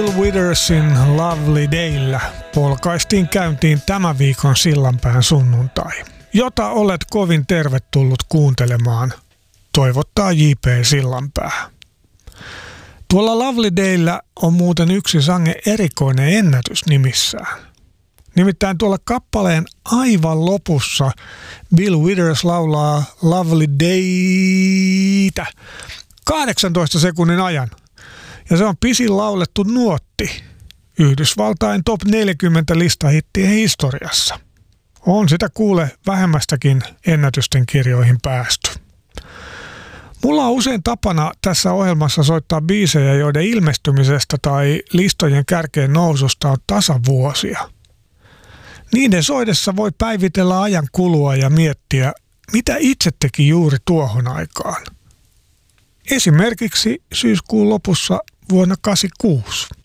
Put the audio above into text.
Bill Withersin Lovely Dayllä polkaistiin käyntiin tämän viikon Sillanpään sunnuntai, jota olet kovin tervetullut kuuntelemaan, toivottaa J.P. Sillanpää. Tuolla Lovely Dayllä on muuten yksi sangen erikoinen ennätys nimissään. Nimittäin tuolla kappaleen aivan lopussa Bill Withers laulaa Lovely Daytä 18 sekunnin ajan. Ja se on pisin laulettu nuotti Yhdysvaltain top 40 listahittien historiassa. On sitä kuule vähemmästäkin ennätysten kirjoihin päästy. Mulla on usein tapana tässä ohjelmassa soittaa biisejä, joiden ilmestymisestä tai listojen kärkeen noususta on tasavuosia. Niiden soidessa voi päivitellä ajan kulua ja miettiä, mitä itse teki juuri tuohon aikaan. Esimerkiksi syyskuun lopussa vuonna 1986.